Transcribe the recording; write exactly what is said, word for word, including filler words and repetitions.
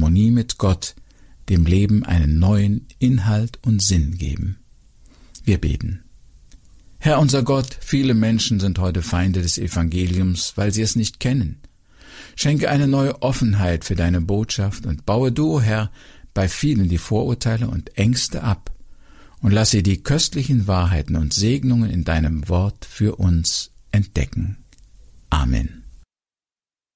Harmonie mit Gott dem Leben einen neuen Inhalt und Sinn geben. Wir beten. Herr unser Gott, viele Menschen sind heute Feinde des Evangeliums, weil sie es nicht kennen. Schenke eine neue Offenheit für deine Botschaft und baue du, Herr, bei vielen die Vorurteile und Ängste ab und lass sie die köstlichen Wahrheiten und Segnungen in deinem Wort für uns entdecken. Amen.